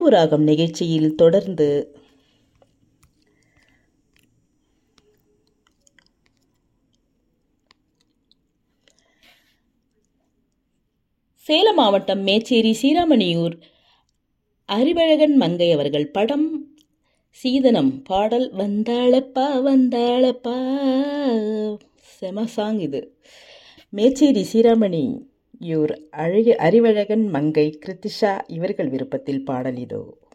கருப்பு ராகம் நிகழ்ச்சியில் தொடர்ந்து சேலம் மாவட்டம் மேச்சேரி சீராமணியூர் அறிவழகன் மங்கை அவர்கள் படம் சீதனம் பாடல் வந்தாளப்பா வந்தாளப்பா. செம சாங் இது. மேச்சேரி சீராமணியூர் அறிவழகன் மங்கை கிருத்திஷா இவர்கள் விருப்பத்தில் பாடல் இதோ.